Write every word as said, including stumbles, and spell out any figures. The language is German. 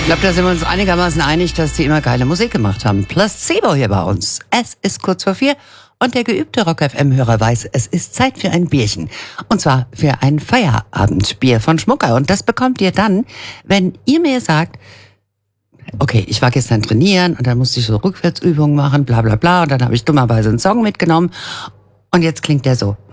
Ich glaube, da sind wir uns einigermaßen einig, dass die immer geile Musik gemacht haben. Placebo hier bei uns. Es ist kurz vor vier und der geübte Rock F M-Hörer weiß, es ist Zeit für ein Bierchen. Und zwar für ein Feierabendbier von Schmucker. Und das bekommt ihr dann, wenn ihr mir sagt, okay, ich war gestern trainieren und dann musste ich so Rückwärtsübungen machen, bla bla bla. Und dann habe ich dummerweise einen Song mitgenommen. Und jetzt klingt der so.